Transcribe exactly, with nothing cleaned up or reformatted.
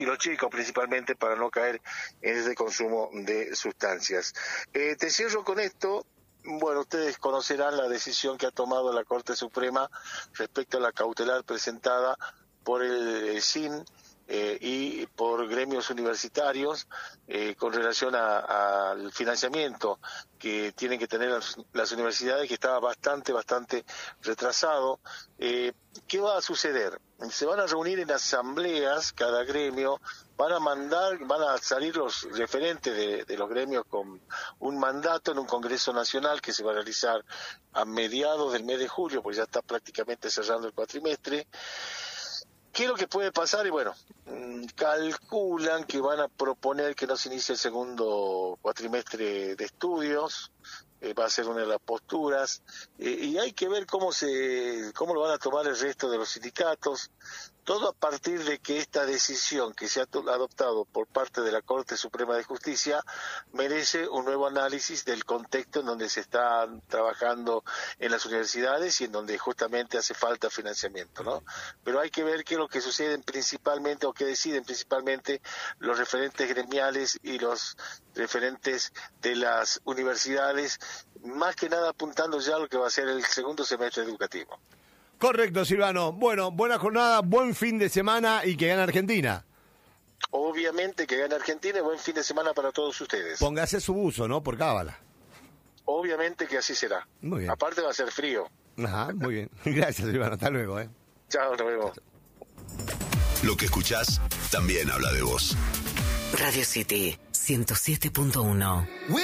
y los chicos principalmente, para no caer en ese consumo de sustancias. Eh, te cierro con esto. Bueno, ustedes conocerán la decisión que ha tomado la Corte Suprema respecto a la cautelar presentada por el, el S I N eh, y por gremios universitarios eh, con relación al financiamiento que tienen que tener las, las universidades, que estaba bastante, bastante retrasado. Eh, ¿Qué va a suceder? Se van a reunir en asambleas, cada gremio, van a mandar, van a salir los referentes de, de los gremios con un mandato en un Congreso Nacional que se va a realizar a mediados del mes de julio, porque ya está prácticamente cerrando el cuatrimestre. ¿Qué es lo que puede pasar? Y bueno, calculan que van a proponer que no se inicie el segundo cuatrimestre de estudios, eh, va a ser una de las posturas, eh, y hay que ver cómo se cómo lo van a tomar el resto de los sindicatos, todo a partir de que esta decisión que se ha adoptado por parte de la Corte Suprema de Justicia merece un nuevo análisis del contexto en donde se está trabajando en las universidades y en donde justamente hace falta financiamiento, ¿no? Pero hay que ver qué es lo que sucede principalmente, o que deciden principalmente los referentes gremiales y los referentes de las universidades, más que nada apuntando ya a lo que va a ser el segundo semestre educativo. Correcto, Silvano. Bueno, buena jornada, buen fin de semana y que gane Argentina. Obviamente que gane Argentina y buen fin de semana para todos ustedes. Póngase su buzo, ¿no? Por cábala. Obviamente que así será. Muy bien. Aparte va a ser frío. Ajá, muy bien. Gracias, Silvano. Hasta luego, ¿eh? Chao, nos vemos. Lo que escuchás también habla de vos. Radio City ciento siete punto uno.